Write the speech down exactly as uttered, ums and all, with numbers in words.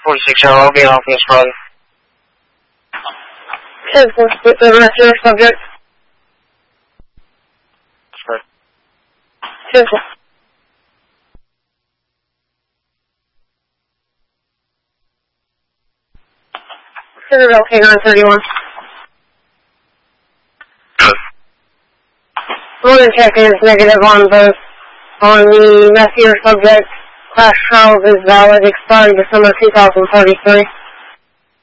forty-six hour, I'll be off this Friday. ten four, with the rest of your subject. Sure. ten four. Citadel K nine thirty-one. Good. One check-in is negative on both. On the Messier subject, class trials is valid, expiring December two thousand thirty-three.